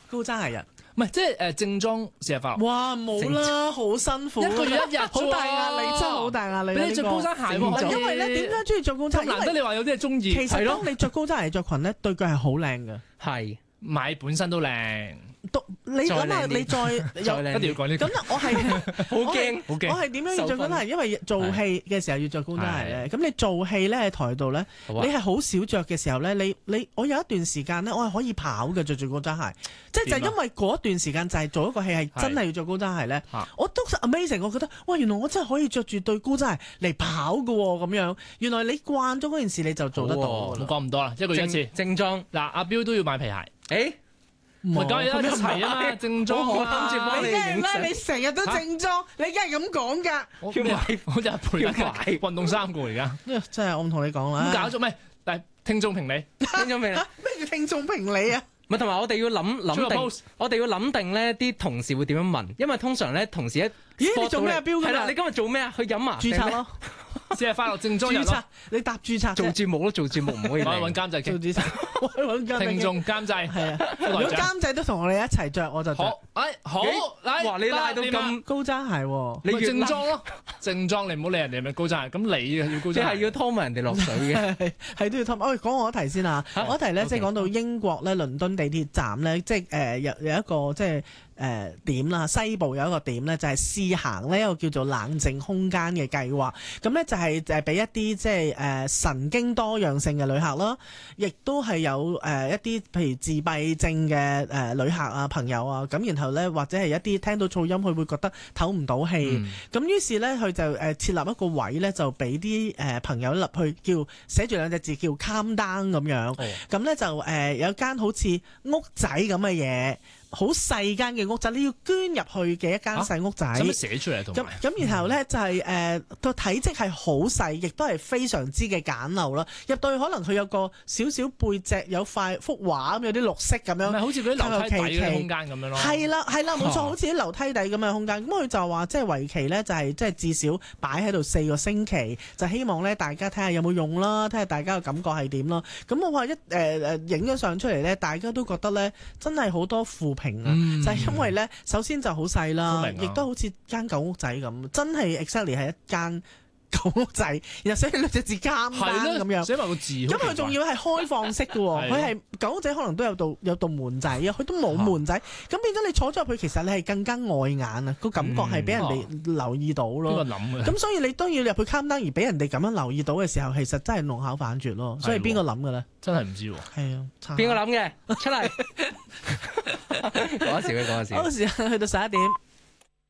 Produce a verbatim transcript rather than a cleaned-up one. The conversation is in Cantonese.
高踭鞋日。 唔係即係誒正裝節日快樂。 哇，冇啦，好辛苦， 一個月一日， 好大壓力，真係好大壓力。 俾你着高踭鞋喎， 因為咧點解中意着高踭鞋？ 咁難得你話有啲係中意， 其實當你着高踭鞋着裙咧，對腳係好靚嘅。 係買本身都靚。 你諗下，你再一定要講呢句。 咁我係好驚， 好驚。我係點樣要着高踭鞋？因為做戲嘅時候要着高踭鞋咧。咁你做戲咧喺台度咧，你係好少着嘅時候咧，你你我有一段時間咧，我係可以跑嘅着住高踭鞋。即係就因為嗰段時間就係做一個戲係真係要着高踭鞋咧，我都 amazing。我覺得哇，原來我真係可以着住對高踭鞋嚟跑㗎喎咁樣。原來你慣咗嗰件事你就做得到。 唔講咁多啦，一個月一次正裝。 嗱，阿標都要買皮鞋。 誒。 咪梗係一齊啊嘛，正裝啊！ 你梗係啦，你成日都正裝，你梗係咁講㗎。 我買，我就係陪緊買運動衫過而家。 真係我唔同你講啦。 咁搞咗咩？但係聽眾評理， 聽眾評理。 咩叫聽眾評理啊？ 唔係同埋我哋要諗諗定，我哋要諗定咧啲同事會點樣問，因為通常咧同事一咦你做咩啊標㗎？ 係啦，你今日做咩啊？去飲啊？ 註冊咯。 節日快樂正裝日咯， 你答註冊做節目咯，做節目唔可以揾監製做註冊，揾監製聽眾監製係啊。如果監製都同我哋一齊着，我就好。誒好， 哇！你拉到咁高踭鞋喎， 你正裝咯，正裝你唔好理人哋係咪高踭鞋，咁你要高踭鞋， 你係要拖埋人哋落水嘅， 係都要拖。我講我一題先啊，我一題咧即係講到英國咧倫敦地鐵站咧，即係誒有有一個即係。誒、呃、點啦，西部有一個點咧，就係、是、試行呢一個叫做冷靜空間嘅計劃。咁咧就係誒俾一啲即係誒神經多樣性嘅旅客啦，亦都係有誒、呃、一啲譬如自閉症嘅誒、呃、旅客啊朋友啊，咁然後咧或者係一啲聽到噪音佢會覺得唞唔到氣。咁、嗯、於是咧佢就誒設立一個位咧，就俾啲誒朋友入去叫寫住兩隻字叫 calm down 咁樣。咁咧、哦、就誒、呃、有間好似屋仔咁嘅嘢。好細間嘅屋仔，你要捐入去嘅一間細屋仔。 咁寫出嚟同埋。咁咁然後咧就係誒個體積係好細，亦都係非常之嘅簡陋啦。入到去可能佢有個少少背脊有塊幅畫咁，有啲綠色咁樣。 咪好似嗰啲樓梯底嘅空間咁樣咯。係啦係啦，冇錯，好似啲樓梯底咁嘅空間。咁佢就話即係為期咧，就係即係至少擺喺度四個星期，就希望咧大家睇下有冇用啦，睇下大家嘅感覺係點咯。咁我話一誒誒影咗相出嚟咧，大家都覺得咧真係好多負評。嗯、就係因為咧，首先就好細啦，亦都好似間舊屋仔咁，真係 exactly 係一間舊屋仔，然後寫兩隻字監單咁樣， 寫埋個字。 咁佢仲要係開放式嘅喎，佢係舊屋仔可能都有道有道門仔啊，佢都冇門仔，咁、啊、變咗你坐咗入去，其實你係更加礙眼啊，個感覺係俾人哋留意到咯。邊個諗嘅？咁所以你當然入去監單而俾人哋咁樣留意到嘅時候，其實真係弄巧反拙咯。所以邊個諗嘅咧？ 真係唔知喎。 係啊， 邊個諗嘅？出嚟。講一時佢講一時。 嗰時去到十一點。